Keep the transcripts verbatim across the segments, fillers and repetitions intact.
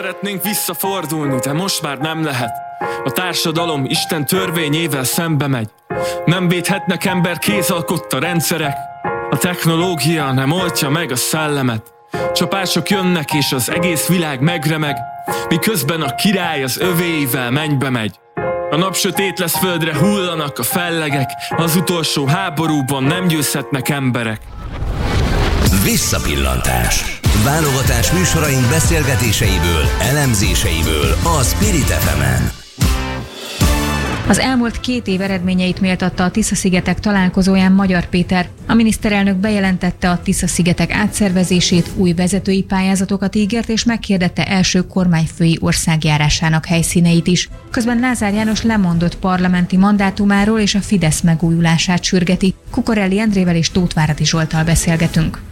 Szeretnénk visszafordulni, de most már nem lehet. A társadalom Isten törvényével szembe megy. Nem védhetnek ember kézalkotta rendszerek. A technológia nem oltja meg a szellemet. Csapások jönnek és az egész világ megremeg, miközben a király az övéivel mennybe megy. A nap sötét lesz, földre hullanak a fellegek. Az utolsó háborúban nem győzhetnek emberek. Visszapillantás. Válogatás műsoraink beszélgetéseiből, elemzéseiből a Spirit ef emen. Az elmúlt két év eredményeit méltatta a Tisza-szigetek találkozóján Magyar Péter. A miniszterelnök bejelentette a Tisza-szigetek átszervezését, új vezetői pályázatokat ígért és meghirdette első kormányfői országjárásának helyszíneit is. Közben Lázár János lemondott parlamenti mandátumáról és a Fidesz megújulását sürgeti. Kukorelli Endrével és Tóthváradi Zsolttal beszélgetünk.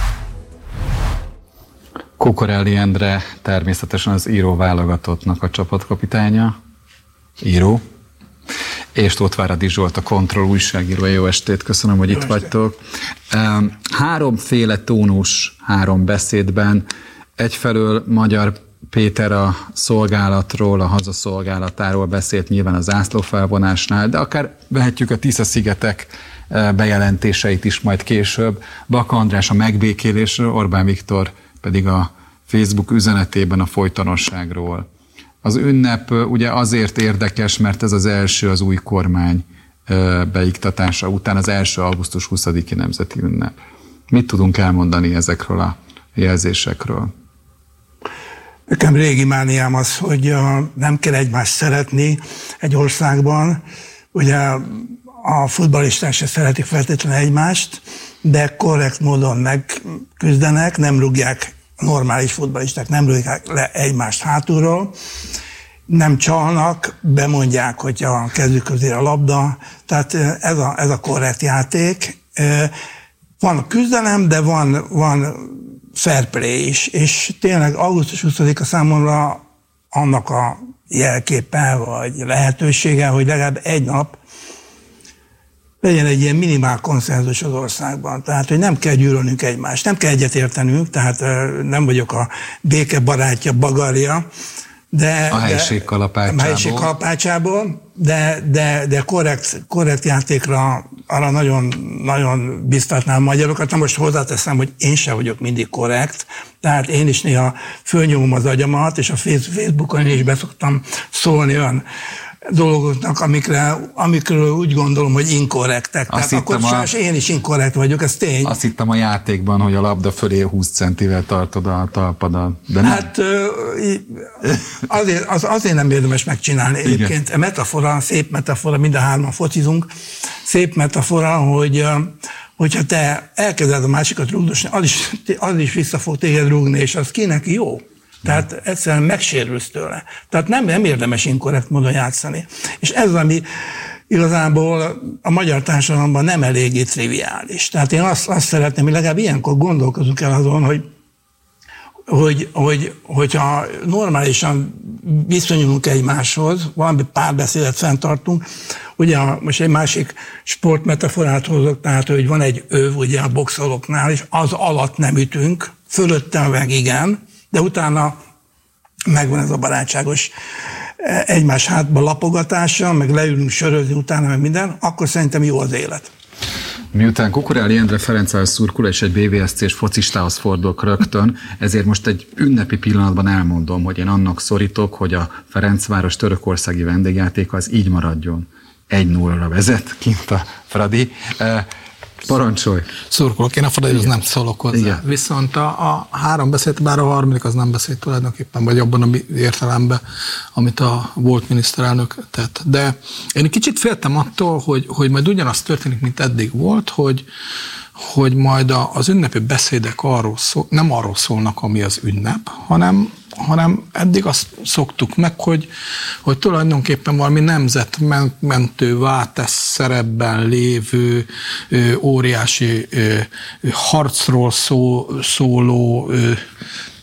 Kukorelli Endre természetesen az író válogatottnak a csapatkapitánya, író, és Tóthváradi Zsolt a Kontroll újságírója. Jó estét, köszönöm, hogy Jó itt estét. vagytok. Háromféle tónus három beszédben. Egyfelől Magyar Péter a szolgálatról, a hazaszolgálatáról beszélt nyilván a zászlófelvonásnál, de akár vehetjük a Tisza-szigetek bejelentéseit is majd később. Baka András a megbékélésről, Orbán Viktor pedig a Facebook üzenetében a folytonosságról. Az ünnep ugye azért érdekes, mert ez az első az új kormány beiktatása után, az első augusztus huszadiki nemzeti ünnep. Mit tudunk elmondani ezekről a jelzésekről? Nekem régi mániám az, hogy nem kell egymást szeretni egy országban. Ugye a futballisták se szeretik feltétlenül egymást, de korrekt módon megküzdenek, nem rúgják, normális futballisták nem rúgják le egymást hátulról, nem csalnak, bemondják, hogy a kezük közé a labda, tehát ez a, ez a korrekt játék. Van a küzdelem, de van, van fair play is, és tényleg augusztus huszadika számomra annak a jelképe, vagy lehetősége, hogy legalább egy nap legyen egy ilyen minimál konszenzus az országban. Tehát, hogy nem kell gyűlölnünk egymást, nem kell egyetértenünk, tehát nem vagyok a béke barátja, bagarja, de, a helység kalapácsából, a helység kalapácsából de, de, de korrekt, korrekt játékra arra nagyon, nagyon biztatnám magyarokat. Na most hozzáteszem, hogy én sem vagyok mindig korrekt, tehát én is néha fölnyomom az agyamat, és a Facebookon is beszoktam szólni olyan dolgoknak, amikre, amikről úgy gondolom, hogy inkorrektek. Tehát akkor sajnos én is inkorrekt vagyok, ez tény. Azt hittem a játékban, hogy a labda fölé húsz centivel tartod a talpadat. De nem. Hát azért, az, azért nem érdemes megcsinálni. Igen. Egyébként a metafora, szép metafora, mind a hárman focizunk, szép metafora, hogy hogyha te elkezded a másikat rúgdosni, az is, az is vissza fog téged rúgni, és az kinek jó. Tehát egyszerűen megsérülsz tőle. Tehát nem, nem érdemes inkorrekt módon játszani. És ez az, ami igazából a magyar társadalomban nem eléggé triviális. Tehát én azt, azt szeretném, hogy legalább ilyenkor gondolkozunk el azon, hogy, hogy, hogy, hogyha normálisan viszonyulunk egymáshoz, valami párbeszédet fenntartunk, ugye most egy másik sportmetaforát hozok, tehát hogy van egy öv ugye a boxolóknál, és az alatt nem ütünk, fölöttem meg igen, de utána megvan ez a barátságos egymás hátba lapogatása, meg leülünk sörözni utána, meg minden, akkor szerintem jó az élet. Miután Kukorelli Endre Ferencváros szurkoló és egy bé vé es cés focistához fordulok rögtön, ezért most egy ünnepi pillanatban elmondom, hogy én annak szorítok, hogy a Ferencváros törökországi vendégjátéka az így maradjon. egy nullra vezet kint a Fradi. Parancsolj! Szurkolok, én a Fradihoz nem szólok hozzá. Igen. Viszont a, a három beszélt, bár a harmadik az nem beszélt tulajdonképpen, vagy abban a értelemben, amit a volt miniszterelnök tett. De én egy kicsit féltem attól, hogy, hogy majd ugyanaz történik, mint eddig volt, hogy, hogy majd a, az ünnepi beszédek arról szól, nem arról szólnak, ami az ünnep, hanem hanem eddig azt szoktuk meg, hogy, hogy tulajdonképpen valami nemzetmentő váltás szerepben lévő ö, óriási ö, harcról szó, szóló ö,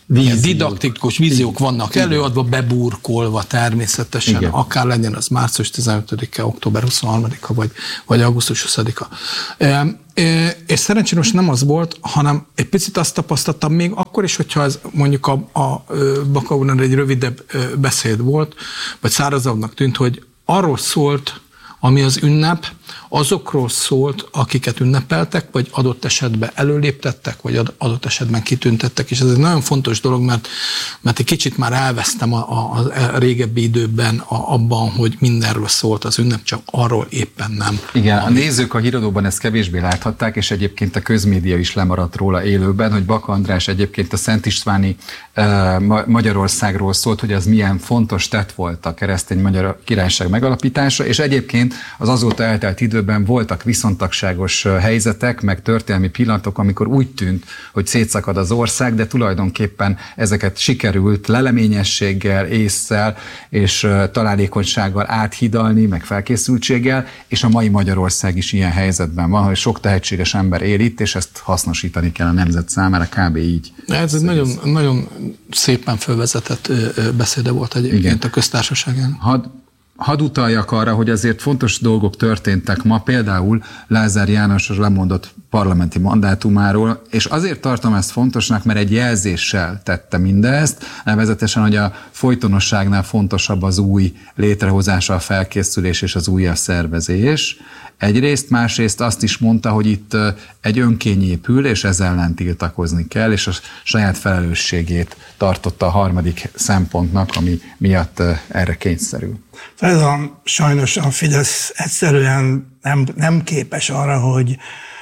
didaktikus víziók vannak előadva, beburkolva természetesen, igen. Akár legyen az március tizenötödike, október huszonharmadika, vagy, vagy augusztus huszadika. E, e, és szerencsére most nem az volt, hanem egy picit azt tapasztaltam még akkor is, hogyha ez mondjuk a, a Baka úrnak egy rövidebb beszéd volt, vagy szárazabbnak tűnt, hogy arról szólt, ami az ünnep, azokról szólt, akiket ünnepeltek, vagy adott esetben előléptettek, vagy adott esetben kitüntettek, és ez egy nagyon fontos dolog, mert, mert egy kicsit már elvesztem a, a, a régebbi időben a, abban, hogy mindenről szólt az ünnep, csak arról éppen nem. Igen, ami... a nézők a híradóban ezt kevésbé láthatták, és egyébként a közmédia is lemaradt róla élőben, hogy Baka András egyébként a Szent Istváni uh, Magyarországról szólt, hogy az milyen fontos tett volt a keresztény magyar királyság megalapítása, és egyébként az azóta eltelt időben voltak viszontagságos helyzetek, meg történelmi pillanatok, amikor úgy tűnt, hogy szétszakad az ország, de tulajdonképpen ezeket sikerült leleményességgel, ésszel és találékonysággal áthidalni, meg felkészültséggel, és a mai Magyarország is ilyen helyzetben van, hogy sok tehetséges ember él itt, és ezt hasznosítani kell a nemzet számára, kb. Így. Ez egy nagyon, nagyon szépen felvezetett beszéde volt egyébként. Igen. A köztársaságon. Hadd Hadd utaljak arra, hogy azért fontos dolgok történtek ma, például Lázár János lemondott parlamenti mandátumáról, és azért tartom ezt fontosnak, mert egy jelzéssel tette mindezt, nevezetesen, hogy a folytonosságnál fontosabb az új létrehozása, a felkészülés és az újra szervezés. Egyrészt, másrészt azt is mondta, hogy itt egy önkény épül, és ezzel ellen tiltakozni kell, és a saját felelősségét tartotta a harmadik szempontnak, ami miatt erre kényszerül. Ez a, sajnos a Fidesz egyszerűen nem, nem képes arra, hogy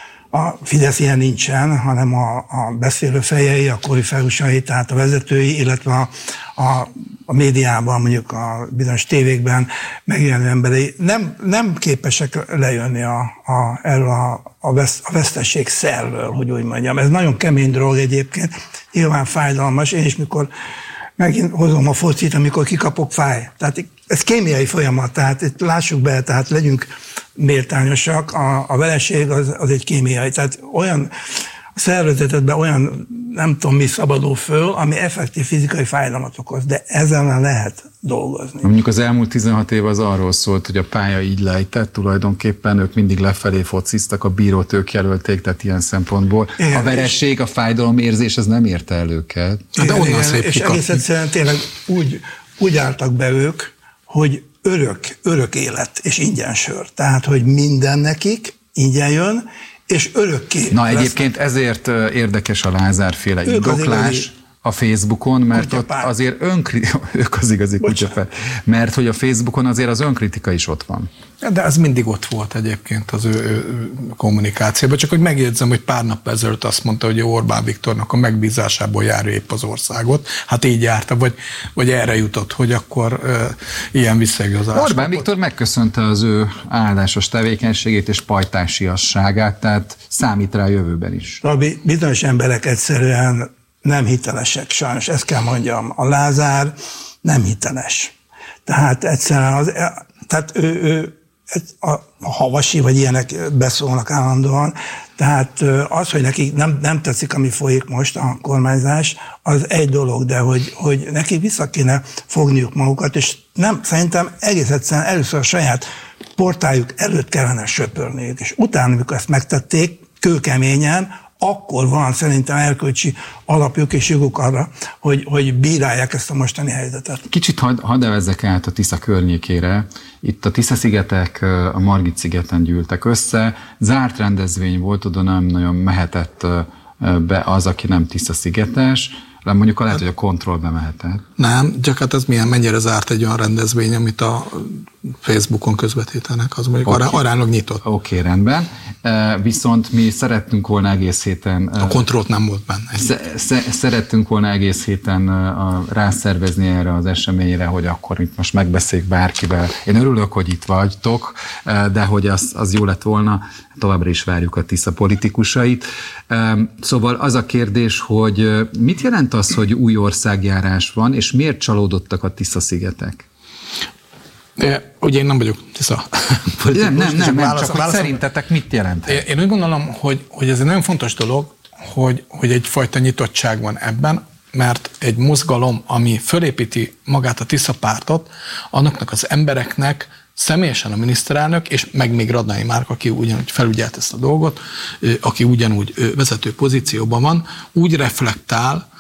a Fidesz ilyen nincsen, hanem a, a beszélőfejei, a korifeusai, tehát a vezetői, illetve a, a, a médiában, mondjuk a bizonyos tévékben megjelenő emberei nem, nem képesek lejönni a, a, erről a, a, vesz, a vesztesség szerről, hogy úgy mondjam. Ez nagyon kemény dolog egyébként, nyilván fájdalmas. Én is, mikor megint hozom a focit, amikor kikapok, fáj. Tehát ez kémiai folyamat, tehát itt lássuk be, tehát legyünk méltányosak, a, a vereség az, az egy kémiai, tehát olyan szervezetedben olyan, nem tudom mi szabadul föl, ami effektív fizikai fájdalmat okoz, de ezzel lehet dolgozni. Mondjuk az elmúlt tizenhat év az arról szólt, hogy a pálya így lejtett, tulajdonképpen ők mindig lefelé fociztak, a bírót ők jelölték, tehát ilyen szempontból. Igen, a veresség, a fájdalomérzés, ez nem érte el őket. Igen, de onnan igen, szép és egész egyszerűen tényleg úgy, úgy álltak be ők, hogy örök, örök élet és ingyen sör. Tehát, hogy minden nekik ingyen jön, és örökké. Na egyébként lesznek. Ezért érdekes a Lázár-féle indoklás a Facebookon, mert kutyapár. Ott azért önkritika, ők az igazi kutyapár, mert hogy a Facebookon azért az önkritika is ott van. De ez mindig ott volt egyébként az ő, ő kommunikációban, csak hogy megjegyzem, hogy pár nap ezelőtt azt mondta, hogy Orbán Viktornak a megbízásából járja épp az országot. Hát így járta, vagy, vagy erre jutott, hogy akkor e, ilyen visszaigazolás. Orbán kapott. Viktor megköszönte az ő áldásos tevékenységét és pajtásiasságát, tehát számít rá a jövőben is. Robi, bizonyos emberek egyszerűen nem hitelesek, sajnos, ezt kell mondjam. A Lázár nem hiteles. Tehát egyszerűen az, tehát ő, ő a Havasi vagy ilyenek beszólnak állandóan, tehát az, hogy nekik nem, nem tetszik, ami folyik most a kormányzás, az egy dolog, de hogy, hogy nekik vissza kéne fogniuk magukat, és nem, szerintem egész egyszerűen először a saját portájuk előtt kellene söpörniük, és utána, amikor ezt megtették, kőkeményen, akkor van szerintem erkölcsi alapjuk és joguk arra, hogy, hogy bírálják ezt a mostani helyzetet. Kicsit hadd had evezzek át a Tisza környékére. Itt a Tisza-szigetek a Margit-szigeten gyűltek össze. Zárt rendezvény volt, oda nem nagyon mehetett be az, aki nem Tisza-szigetes. De mondjuk lehet, hogy a kontroll bemehetett. Nem, csak hát ez milyen, mennyire zárt egy olyan rendezvény, amit a Facebookon közvetítenek, az mondjuk okay. aránylag nyitott. Oké, okay, rendben. Viszont mi szerettünk volna egész héten... A kontrollt nem volt benne. Sz- sz- szerettünk volna egész héten a, rászervezni erre az eseményre, hogy akkor itt most megbeszéljük bárkivel. Én örülök, hogy itt vagytok, de hogy az, az jó lett volna, továbbra is várjuk a Tisza politikusait. Szóval az a kérdés, hogy mit jelent az, hogy új országjárás van, és miért csalódottak a Tisza-szigetek? De, ugye én nem vagyok Tisza. Nem, nem, nem, nem csak hogy szerintetek mit jelent? Én, én úgy gondolom, hogy, hogy ez egy nagyon fontos dolog, hogy, hogy egyfajta nyitottság van ebben. mert egy mozgalom, ami fölépíti magát a Tisza pártot, annaknak az embereknek személyesen a miniszterelnök, és meg még Radnai Márk, aki ugyanúgy felügyelt ezt a dolgot, aki ugyanúgy vezető pozícióban van, úgy reflektál